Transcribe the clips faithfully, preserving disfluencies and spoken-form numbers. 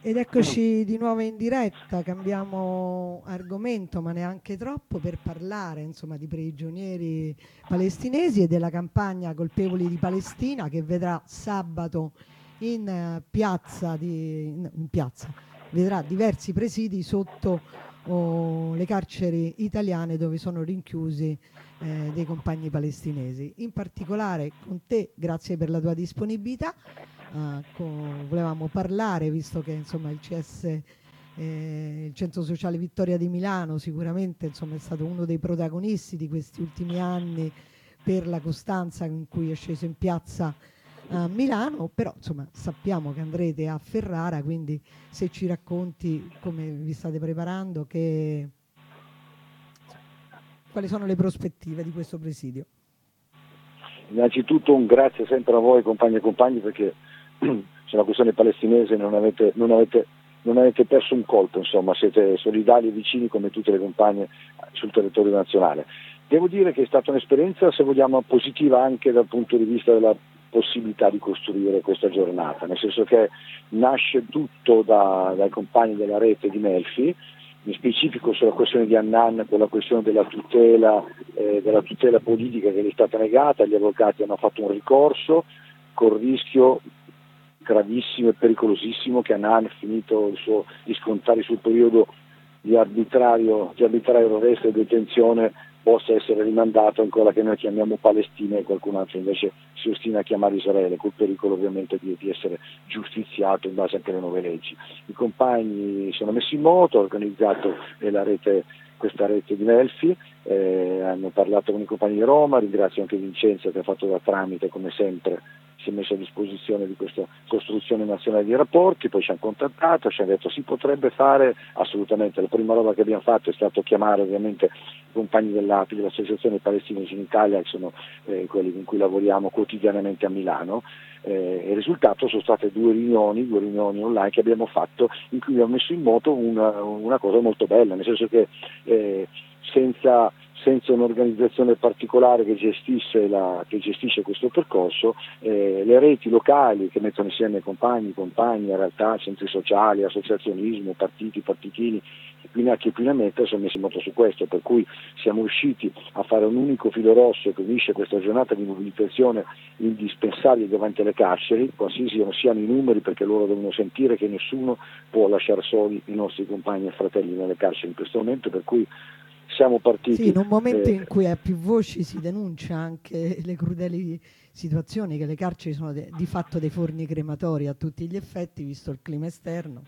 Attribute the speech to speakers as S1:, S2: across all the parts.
S1: Ed eccoci di nuovo in diretta, cambiamo argomento, ma neanche troppo, per parlare insomma di prigionieri palestinesi e della campagna Colpevoli di Palestina, che vedrà sabato in eh, piazza, di, in, in piazza, vedrà diversi presidi sotto oh, le carceri italiane dove sono rinchiusi eh, dei compagni palestinesi. In particolare con te, grazie per la tua disponibilità. Uh, co- volevamo parlare, visto che insomma il C S, eh, il Centro Sociale Vittoria di Milano, sicuramente insomma, è stato uno dei protagonisti di questi ultimi anni per la costanza con cui è sceso in piazza a Milano, però insomma sappiamo che andrete a Ferrara, quindi se ci racconti come vi state preparando, che, quali sono le prospettive di questo presidio.
S2: Innanzitutto un grazie sempre a voi compagni e compagni, perché sulla questione palestinese non avete, non avete, non avete perso un colpo, insomma siete solidali e vicini come tutte le compagne sul territorio nazionale. Devo dire che è stata un'esperienza, se vogliamo, positiva anche dal punto di vista della possibilità di costruire questa giornata, nel senso che nasce tutto da, dai compagni della rete di Melfi, in specifico sulla questione di Hannan, con la questione della tutela, eh, della tutela politica che gli è stata negata. Gli avvocati hanno fatto un ricorso col rischio gravissimo e pericolosissimo che Hannan, finito il suo, di scontare il suo periodo di arbitrario, di arbitrario arresto e detenzione, possa essere rimandato in quella che noi chiamiamo Palestina e qualcun altro invece si ostina a chiamare Israele, col pericolo ovviamente di, di essere giustiziato in base anche alle nuove leggi. I compagni sono messi in moto, hanno organizzato la rete, questa rete di Melfi, eh, hanno parlato con i compagni di Roma, ringrazio anche Vincenzo che ha fatto da tramite come sempre, si è messo a disposizione di questa costruzione nazionale di rapporti, poi ci hanno contattato, ci hanno detto si potrebbe fare, assolutamente. La prima roba che abbiamo fatto è stato chiamare ovviamente i compagni dell'A P I, dell'Associazione Palestinesi in Italia, che sono eh, quelli con cui lavoriamo quotidianamente a Milano. Eh, il risultato sono state due riunioni, due riunioni online che abbiamo fatto, in cui abbiamo messo in moto una, una cosa molto bella, nel senso che eh, senza senza un'organizzazione particolare che gestisce, la, che gestisce questo percorso, eh, le reti locali che mettono insieme compagni, compagni, realtà, centri sociali, associazionismo, partiti, partitini, che più ne mette, sono messi in moto su questo, per cui siamo riusciti a fare un unico filo rosso che unisce questa giornata di mobilitazione indispensabile davanti alle carceri, qualsiasi siano i numeri, perché loro devono sentire che nessuno può lasciare soli i nostri compagni e fratelli nelle carceri in questo momento, per cui siamo partiti.
S1: Sì, in un momento
S2: eh,
S1: in cui a più voci si denuncia anche le crudeli situazioni, che le carceri sono de- di fatto dei forni crematori a tutti gli effetti, visto il clima esterno.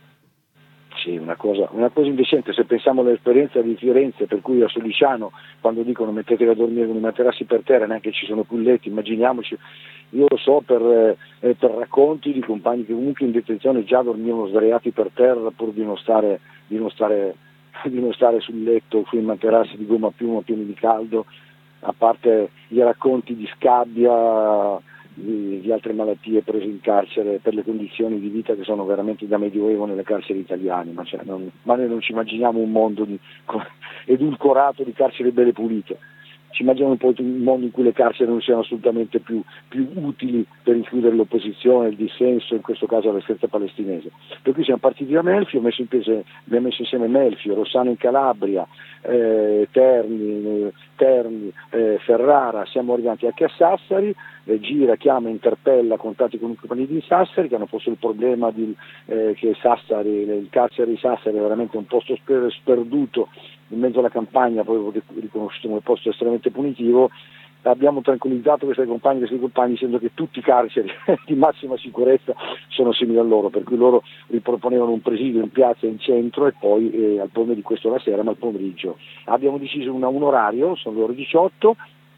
S2: Sì, una cosa, una cosa indecente, se pensiamo all'esperienza di Firenze, per cui a Soliciano, quando dicono mettetevi a dormire con i materassi per terra, neanche ci sono più letti, immaginiamoci, io lo so per, eh, per racconti di compagni che comunque in detenzione già dormivano sdraiati per terra pur di non stare, di non stare di non stare sul letto sui materassi di gomma a piuma pieni di caldo, a parte i racconti di scabbia, di, di altre malattie prese in carcere per le condizioni di vita che sono veramente da medioevo nelle carceri italiane, ma, cioè non, ma noi non ci immaginiamo un mondo di, edulcorato di carceri belle pulite. Ci immaginiamo un po' un mondo in cui le carceri non siano assolutamente più, più utili per includere l'opposizione, il dissenso, in questo caso la scelta palestinese. Per cui siamo partiti da Melfi, ho messo in peso, abbiamo messo insieme Melfi, Rossano in Calabria, eh, Terni, eh, Terni eh, Ferrara, siamo arrivati anche a Sassari, eh, gira, chiama, interpella, contatti con i compagni di Sassari che hanno posto il problema di, eh, che Sassari, il carcere di Sassari è veramente un posto sper- sperduto in mezzo alla campagna, proprio perché riconosciuto come posto estremamente punitivo. Abbiamo tranquillizzato queste compagne, questi compagni, dicendo che tutti i carceri di massima sicurezza sono simili a loro, per cui loro riproponevano un presidio in piazza in centro e poi eh, al pomeriggio, questo la sera, ma al pomeriggio. Abbiamo deciso una, un orario, sono le ore diciotto,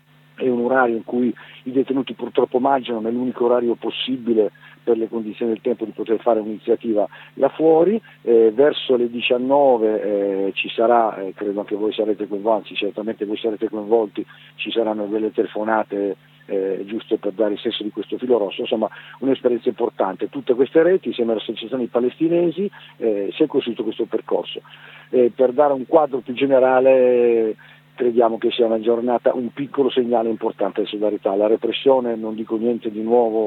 S2: è un orario in cui i detenuti purtroppo mangiano, ma è l'unico orario possibile per le condizioni del tempo di poter fare un'iniziativa là fuori. Eh, verso le diciannove eh, ci sarà, eh, credo anche voi sarete coinvolti, certamente voi sarete coinvolti, ci saranno delle telefonate eh, giusto per dare il senso di questo filo rosso, insomma un'esperienza importante. Tutte queste reti, insieme alle associazioni palestinesi, eh, si è costruito questo percorso. Eh, per dare un quadro più generale, crediamo che sia una giornata, un piccolo segnale importante di solidarietà. La repressione, non dico niente di nuovo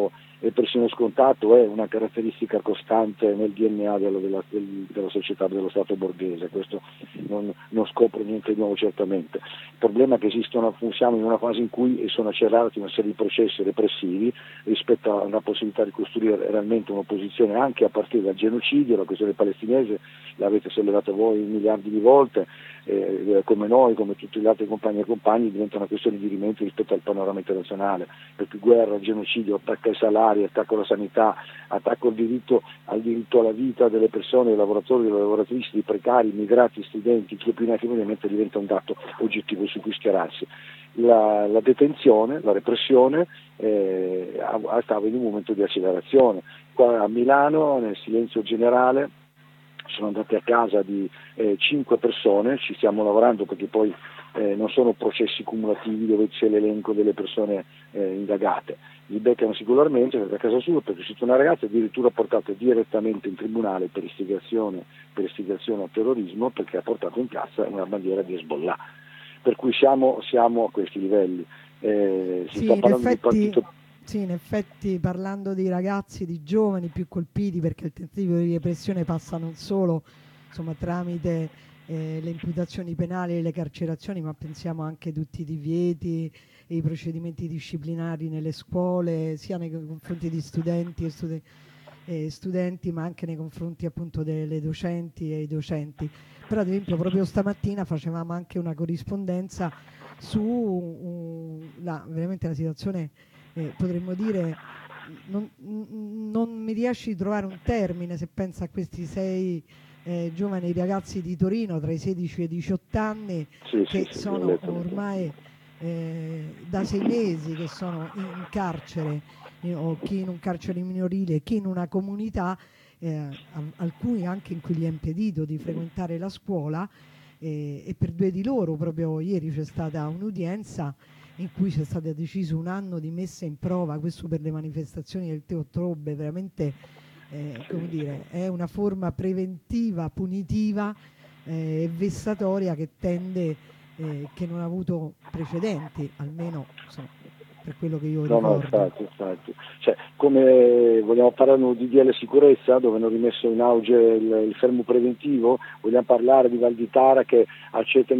S2: e persino scontato è una caratteristica costante nel D N A della, della, della società, dello Stato borghese, questo non, non scopre niente di nuovo certamente. Il problema è che esistono, siamo in una fase in cui sono accelerati una serie di processi repressivi rispetto a una possibilità di costruire realmente un'opposizione anche a partire dal genocidio. La questione palestinese l'avete sollevata voi miliardi di volte, eh, come noi, come tutti gli altri compagni e compagni, diventa una questione di riferimento rispetto al panorama internazionale, perché guerra, genocidio, attacca ai salari, attacca alla sanità, attacca al diritto, al diritto alla vita delle persone, dei lavoratori, delle lavoratrici, dei precari, immigrati, studenti, chi più ne ha più ne mette, diventa un dato oggettivo su cui schierarsi. La, la detenzione, la repressione eh, stava in un momento di accelerazione. Qua a Milano, nel silenzio generale, sono andate a casa di eh, cinque persone, ci stiamo lavorando perché poi eh, non sono processi cumulativi dove c'è l'elenco delle persone eh, indagate, li beccano singolarmente, a casa sua, perché c'è una ragazza addirittura portata direttamente in tribunale per istigazione, per istigazione al terrorismo, perché ha portato in cassa una bandiera di Hezbollah, per cui siamo, siamo a questi livelli. Eh, si
S1: Sì,
S2: sta
S1: in
S2: parlando
S1: effetti,
S2: di un partito.
S1: sì, in effetti parlando di ragazzi, di giovani più colpiti, perché il tentativo di repressione passa non solo insomma, tramite eh, le imputazioni penali e le carcerazioni, ma pensiamo anche a tutti i divieti e i procedimenti disciplinari nelle scuole, sia nei confronti di studenti e studen- e studenti, ma anche nei confronti appunto delle docenti e i docenti. Però ad esempio proprio stamattina facevamo anche una corrispondenza su un- la, veramente la situazione, eh, potremmo dire, non, non mi riesci a trovare un termine se pensa a questi sei eh, giovani ragazzi di Torino tra i sedici e i diciotto anni
S2: Sì, sì,
S1: che
S2: sì, l'ho
S1: sono
S2: letto.
S1: ormai eh, da sei mesi che sono in carcere, eh, o chi in un carcere minorile, chi in una comunità, eh, alcuni anche in cui gli è impedito di frequentare la scuola, e, e per due di loro proprio ieri c'è stata un'udienza in cui c'è stato deciso un anno di messa in prova, questo per le manifestazioni del tre ottobre, veramente eh, come dire, è una forma preventiva, punitiva eh, e vessatoria che tende, eh, che non ha avuto precedenti, almeno insomma, per quello che io
S2: No, no,
S1: ricordo.
S2: infatti, infatti. Cioè, come vogliamo parlare di D D L sicurezza, dove hanno rimesso in auge il, il fermo preventivo, vogliamo parlare di Valditara che accetta